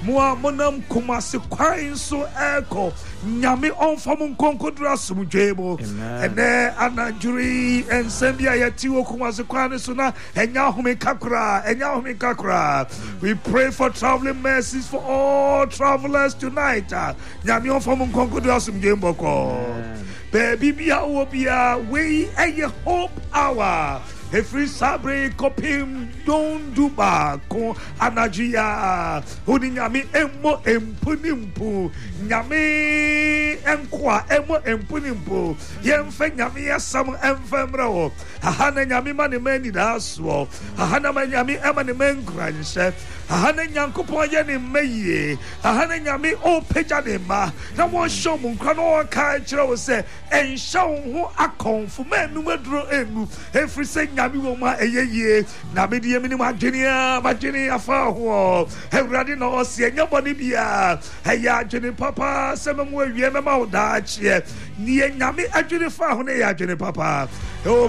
Moa monam Kumasi Kwain so echo Nyami on from Conkodra Sumjebo and there Anajuri and Sambia Yatiwo Kumasi Kwan Suna and Yahume Kakra. We pray for traveling mercies for all travelers tonight. Nyami on from Conkodra Sumjebo. Baby Bia we a hope hour. Every sabre kopim don't do back anajia hodi nyame emmo empunimpu nyame enkwa emmo empunimpu yemfe nyame asam emfemra wo ahana nyame ma ne mani daso ahana ma nyame ema ne menkranse ahana nyankopon ye ne meye ahana nyame o peja ne ma na wo show mu nkra no ka kire wo se enhya wo ho akonfu manu maduro enu every say nyame wo ma eyeye na me die mini mageni afa ho ewrade na o se nyaboni bia eya ageni papa se memu awie mema wo da chie ni nyame ageni fa ho na ya ageni papa